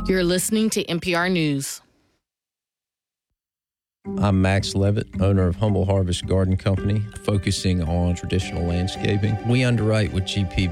You're listening to NPR News. I'm Max Levitt, owner of Humble Harvest Garden Company, focusing on traditional landscaping. We underwrite with GP